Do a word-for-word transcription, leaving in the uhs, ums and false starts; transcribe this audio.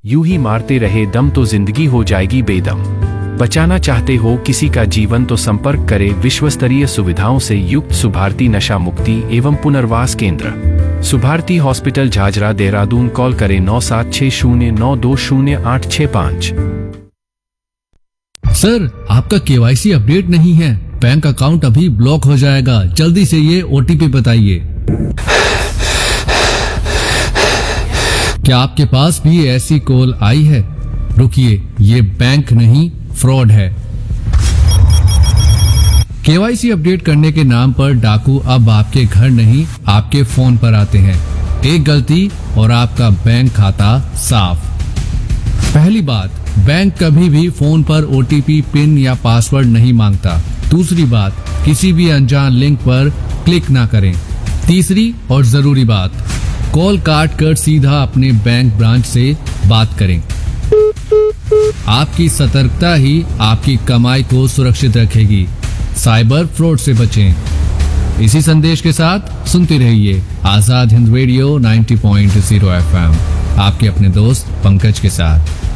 यूं ही मारते रहे दम तो जिंदगी हो जाएगी बेदम। बचाना चाहते हो किसी का जीवन तो संपर्क करें विश्वस्तरीय सुविधाओं से युक्त सुभारती नशा मुक्ति एवं पुनर्वास केंद्र, सुभारती हॉस्पिटल झाझरा देहरादून। कॉल करें नौ सात छह शून्य नौ दो शून्य आठ छह पाँच। सर, आपका केवाईसी अपडेट नहीं है, बैंक अकाउंट अभी ब्लॉक हो जाएगा, जल्दी से ये ओटीपी बताइए। क्या आपके पास भी ऐसी कॉल आई है? रुकिए, ये बैंक नहीं फ्रॉड है। केवाईसी अपडेट करने के नाम पर डाकू अब आपके घर नहीं आपके फोन पर आते हैं। एक गलती और आपका बैंक खाता साफ। पहली बात, बैंक कभी भी फोन पर ओटीपी, पिन या पासवर्ड नहीं मांगता। दूसरी बात, किसी भी अनजान लिंक पर क्लिक ना करें। तीसरी और जरूरी बात, कॉल काट कर सीधा अपने बैंक ब्रांच से बात करें। आपकी सतर्कता ही आपकी कमाई को सुरक्षित रखेगी। साइबर फ्रॉड से बचें। इसी संदेश के साथ सुनते रहिए आजाद हिंद रेडियो नब्बे पॉइंट शून्य एफएम, आपके अपने दोस्त पंकज के साथ।